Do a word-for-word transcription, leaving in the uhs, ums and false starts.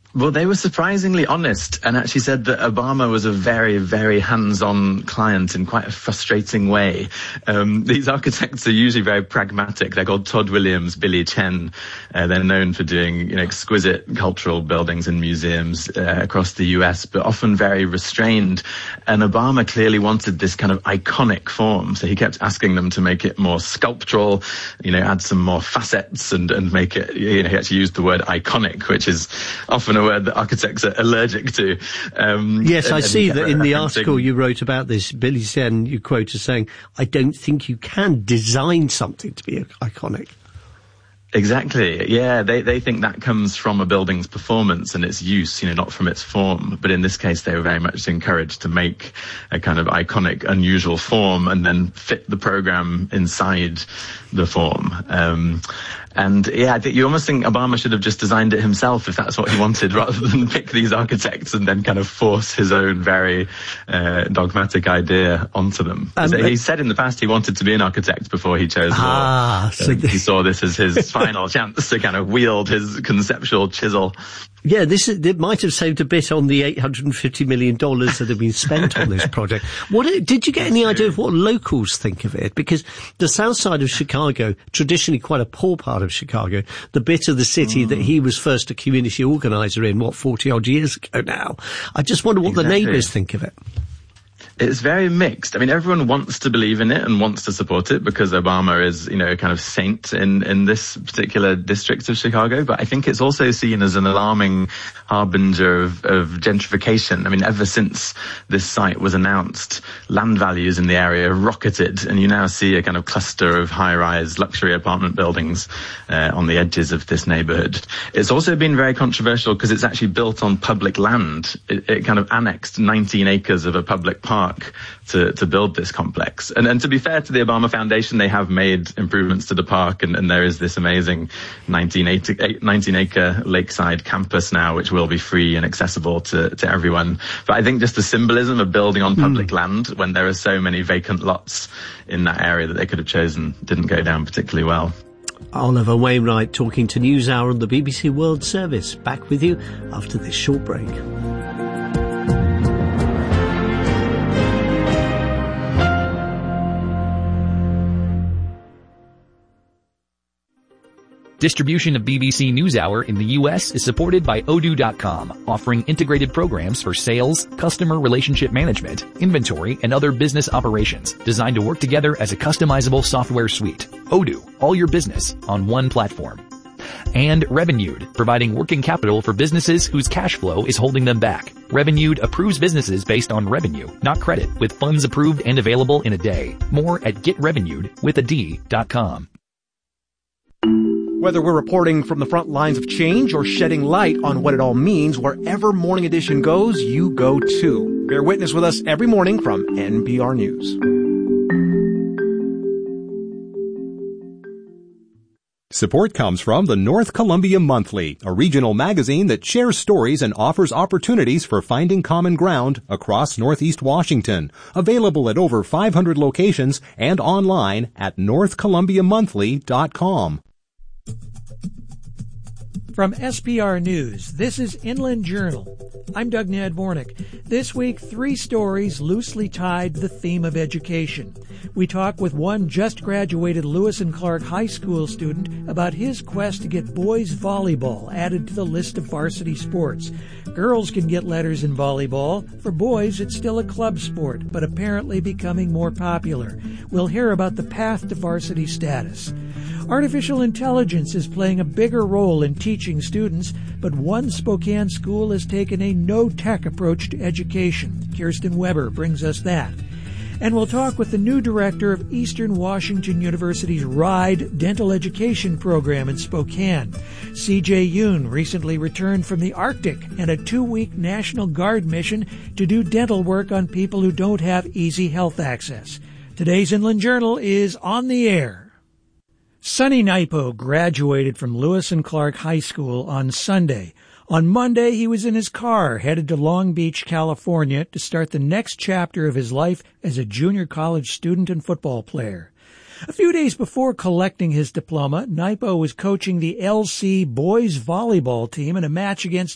Well, they were surprisingly honest and actually said that Obama was a very, very hands-on client in quite a frustrating way. Um, these architects are usually very pragmatic. They're called Todd Williams, Billy Chen. Uh, they're known for doing, you know, exquisite cultural buildings and museums uh, across the U S, but often very restrained. And Obama clearly wanted this kind of iconic form, so he kept asking them to make it more sculptural, you know, add some more facets and, and make it, you know, he actually used the word iconic, which is often a word that architects are allergic to. Um, yes, and, I see that in the referencing... article you wrote about this, Billy Chen, you quote as saying, I don't think you can design something to be iconic. Exactly. Yeah, they they think that comes from a building's performance and its use, you know, not from its form. But in this case, they were very much encouraged to make a kind of iconic, unusual form and then fit the program inside the form. Um, and yeah, I think you almost think Obama should have just designed it himself if that's what he wanted, rather than pick these architects and then kind of force his own very uh, dogmatic idea onto them. Um, he said in the past he wanted to be an architect before he chose ah, law. So he saw this as his final chance to kind of wield his conceptual chisel. Yeah, this is, it might have saved a bit on the eight hundred fifty million dollars that have been spent on this project. What did you get any idea of what locals think of it? Because the south side of Chicago, traditionally quite a poor part of Chicago, the bit of the city mm. that he was first a community organizer in, what, forty odd years ago now. I just wonder what exactly. the neighbours think of it. It's very mixed. I mean, everyone wants to believe in it and wants to support it because Obama is, you know, a kind of saint in, in this particular district of Chicago. But I think it's also seen as an alarming harbinger of, of gentrification. I mean, ever since this site was announced, land values in the area rocketed, and you now see a kind of cluster of high-rise luxury apartment buildings uh, on the edges of this neighborhood. It's also been very controversial because it's actually built on public land. It, it kind of annexed nineteen acres of a public park to, to build this complex. And, and to be fair to the Obama Foundation, they have made improvements to the park, and, and there is this amazing nineteen acre lakeside campus now, which will be free and accessible to, to everyone. But I think just the symbolism of building on public mm. land when there are so many vacant lots in that area that they could have chosen didn't go down particularly well. Oliver Wainwright talking to NewsHour on the B B C World Service. Back with you after this short break. Distribution of B B C NewsHour in the U S is supported by Odoo dot com, offering integrated programs for sales, customer relationship management, inventory, and other business operations designed to work together as a customizable software suite. Odoo, all your business on one platform. And Revenued, providing working capital for businesses whose cash flow is holding them back. Revenued approves businesses based on revenue, not credit, with funds approved and available in a day. More at get revenued with a D dot com. Whether we're reporting from the front lines of change or shedding light on what it all means, wherever Morning Edition goes, you go too. Bear witness with us every morning from N P R News. Support comes from the North Columbia Monthly, a regional magazine that shares stories and offers opportunities for finding common ground across Northeast Washington. Available at over five hundred locations and online at north columbia monthly dot com. From S P R News, this is Inland Journal. I'm Doug Nadvornik. This week, three stories loosely tied to the theme of education. We talk with one just graduated Lewis and Clark High School student about his quest to get boys volleyball added to the list of varsity sports. Girls can get letters in volleyball. For boys, it's still a club sport, but apparently becoming more popular. We'll hear about the path to varsity status. Artificial intelligence is playing a bigger role in teaching students, but one Spokane school has taken a no-tech approach to education. Kirsten Weber brings us that. And we'll talk with the new director of Eastern Washington University's RIDE dental education program in Spokane. C J Yoon recently returned from the Arctic and a two-week National Guard mission to do dental work on people who don't have easy health access. Today's Inland Journal is on the air. Sonny Naipo graduated from Lewis and Clark High School on Sunday. On Monday, he was in his car headed to Long Beach, California to start the next chapter of his life as a junior college student and football player. A few days before collecting his diploma, Naipo was coaching the L C boys volleyball team in a match against